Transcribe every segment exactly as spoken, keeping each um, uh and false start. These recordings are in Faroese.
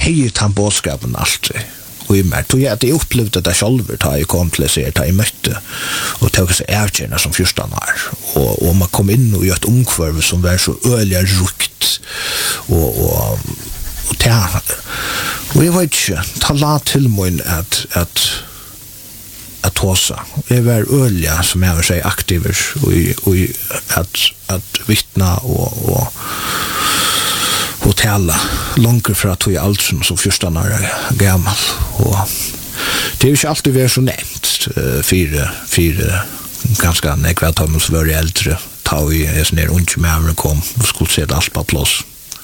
hej han bådskapen alltid. Och i mig, tog jag att jag upplevde det själv ta jag kom till sig, ta jag mötte och tog sig erkänna som fyrstan här. Och, och man kom in och gjorde ett omkvarv som var så öliga rukt och, och, och ta. Och jag vet inte, ta la till mig att, att att tåsa. Jag var öliga som jag vill säga aktiver och, och att, att vittna och, och och tala långt för att jag allt som så första när jag är gammal och det är ju inte alltid vi så nämnt fyra fyra ganska nekvärt har man så var äldre ta vi är sån där unge med kom och skulle se allt på plats.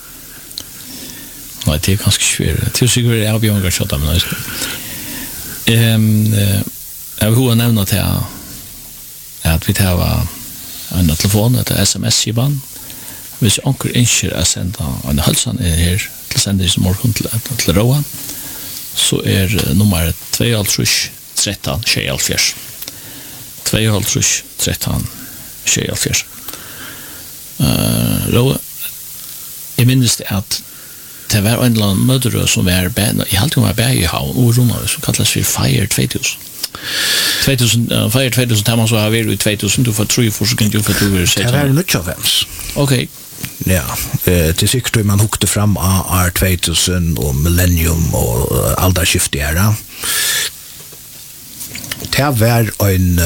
Nej, det är ganska svårt. Till sig går det av jag har men ehm jag vill nämna till att vi tar en telefon ett sms-giban. Hvis onker ønsker å sende en hølsan er her til sendis morgen til, til Roan, så er nummer to tre tretton sjettiofyra. to tre tretton sjettiofyra. Uh, Roa, jeg minnes det at det var en eller annen mødre som var bæn, jeg halte hun var bæn i havn, og Rona, som kalles for Fire two thousand. two thousand, uh, Fire two thousand, tar man så har vi i two thousand, du får tre for så kan du få to over seks. Det var nødt av hans. Okej. Ja, eh, till sikkert man hukte fram R two thousand och Millennium och alla skifte era. Det var en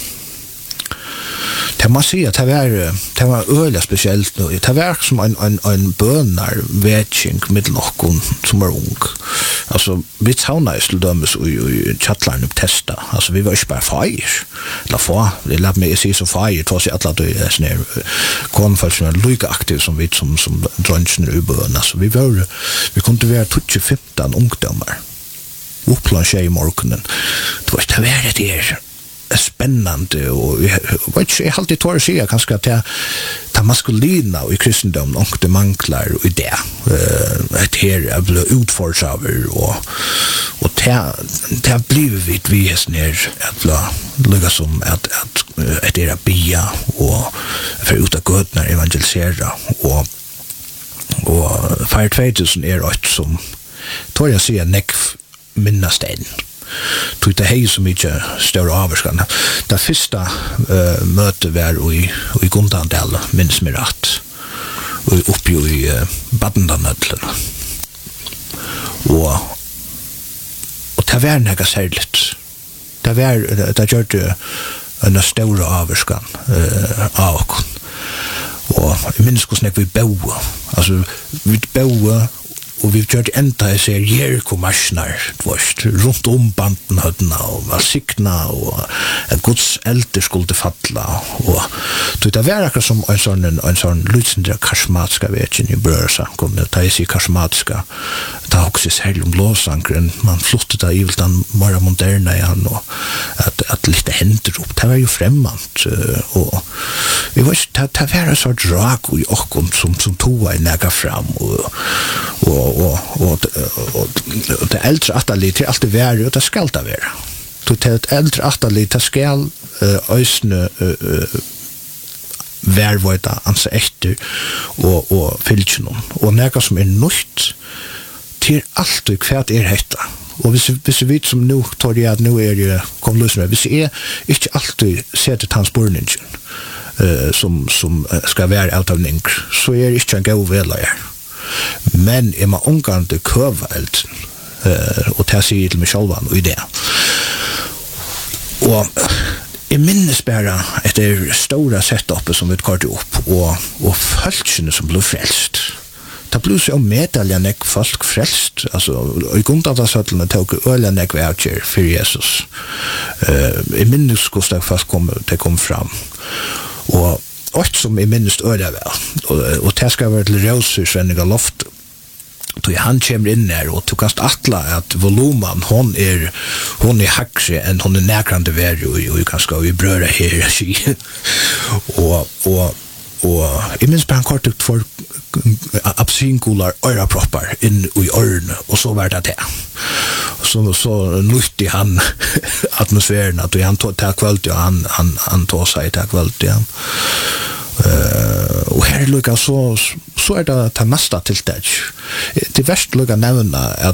det man säger att det var det var öliga speciellt nu. Det var som en en en bönar vetching med någon som var ung. Alltså vi sauna skulle dömas och i chatline upp testa. Alltså vi var ju bara fire. La få, det lät mig se så fire trots att alla det är snär konfessionell lika aktiv som vi som som drunchen i bön. Alltså vi var vi kunde vara tjugofem ungdomar. Upplanche i morgonen. Det var det var det är spännande och vad jag har alltid tagit sig kanske att ta maskulina och i kristendom och det manglar och det ett här är blå utforsaver och och det det har blivit vi är ner att la lugga som att att ett era bia och för ut att gå ut när evangelisera och och Fire two thousand är rätt som tar jag se neck minnasten. Tog det hej så mycket större avskan. Det första uh, mötet var i, i Gundandal, minns mig rätt. Och uppe i uh, Badendanödlen. Och, och det var något särskilt. Det var, det gjorde en större avskan uh, av oss. Och jag minns hur vi bo. Alltså, vi bo och vi körde ända i ser Jericho-marsnar runt om banden hödna och var sikna och en Guds älter skulle falla och det var akkurat som en sån en sån lyssnande karismatiska vetjen i brörsa kom det ta i sig karismatiska ta också särskilt om låsankren man flyttade i utan mera moderna igen och att, att lite händer upp det var ju främmant och vi var inte det var en sån drag i åkken som, som tog en näga fram och och och och och det äldre atalit är alltid värre och det skall det vara. Det äldre atalit det skall ösnö värvåta anse efter och och fylknon och något som är nytt till allt och kvärt är detta. Och hvis hvis vi vet som nu tar det att nu är det kom lösa med. Hvis är inte alltid sätter transportningen eh som som ska vara out of link så är det inte en go väl men är man omgående köva allt eh och ta sig till mig själva och idé. Och I minnes bara att det är stora setup som vi tar upp och och fölkene som blev frälst. Det blev så medaljen ek folk frälst. Alltså i grund av sötlen tog ölen ek voucher för Jesus. Eh I minnes kostar fast kom det kom fram. Och och som I minnes öle väl. Och och det ska vara till rosvänliga loft. Då han kommer in där och tog kast attla att volymen hon är hon är hackse än hon är närkrande värre och vi kan ska vi bröra här sig och och och I minns bara kort ut för absinkular öra proppar in i örn och så var det det så så lustig han atmosfären att han tog ta kvällt och han han han tog sig ta kvällt ja. Uh, och här lukar så så är det ta nästa till det. Det värst lukar nämna att